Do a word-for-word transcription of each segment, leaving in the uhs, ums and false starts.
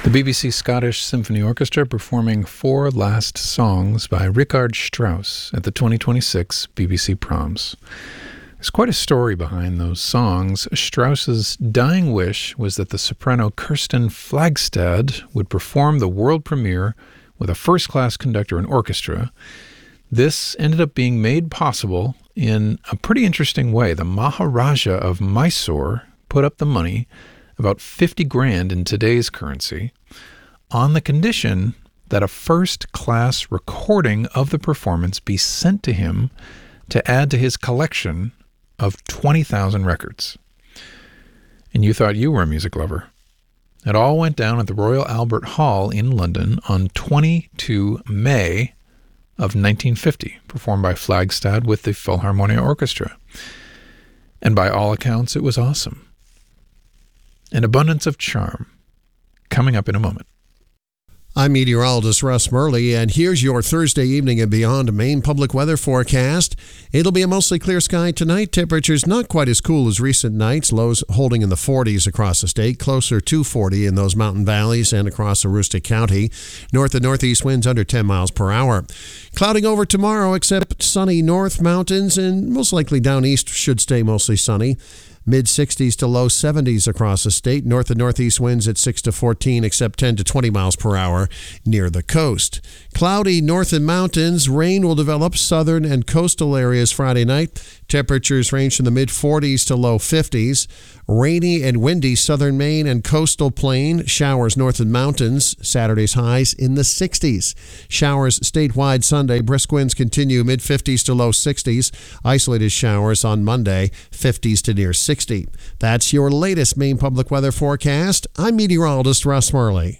The B B C Scottish Symphony Orchestra performing Four Last Songs by Richard Strauss at the twenty twenty-six B B C Proms. There's quite a story behind those songs. Strauss's dying wish was that the soprano Kirsten Flagstad would perform the world premiere with a first-class conductor and orchestra. This ended up being made possible in a pretty interesting way. The Maharaja of Mysore put up the money, about fifty grand in today's currency, on the condition that a first-class recording of the performance be sent to him to add to his collection of twenty thousand records. And you thought you were a music lover. It all went down at the Royal Albert Hall in London on the twenty-second of May of nineteen fifty, performed by Flagstad with the Philharmonia Orchestra. And by all accounts, it was awesome. An abundance of charm. Coming up in a moment. I'm meteorologist Russ Murley, and here's your Thursday evening and beyond Maine public weather forecast. It'll be a mostly clear sky tonight. Temperatures not quite as cool as recent nights. Lows holding in the forties across the state, closer to forty in ththose mountain valleys and across Aroostook County. North and northeast winds under ten miles per hour. Clouding over tomorrow, except sunny north mountains, and most likely down east should stay mostly sunny. mid-sixties to low seventies across the state. North and northeast winds at six to fourteen, except ten to twenty miles per hour near the coast. Cloudy north and mountains. Rain will develop southern and coastal areas Friday night. Temperatures range from the mid-forties to low fifties. Rainy and windy southern Maine and coastal plain. Showers north and mountains. Saturday's highs in the sixties. Showers statewide Sunday. Brisk winds continue mid-fifties to low sixties. Isolated showers on Monday, fifties to near sixty. That's your latest Maine public weather forecast. I'm meteorologist Russ Murley.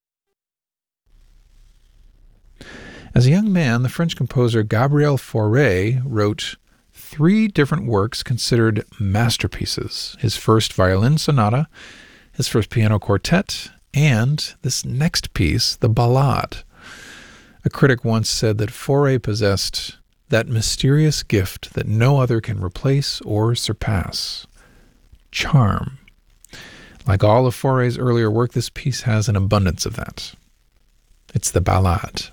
As a young man, the French composer Gabriel Fauré wrote three different works considered masterpieces. His first violin sonata, his first piano quartet, and this next piece, the Ballade. A critic once said that Fauré possessed that mysterious gift that no other can replace or surpass. Charm. Like all of Fauré's earlier work, this piece has an abundance of that. It's the Ballade.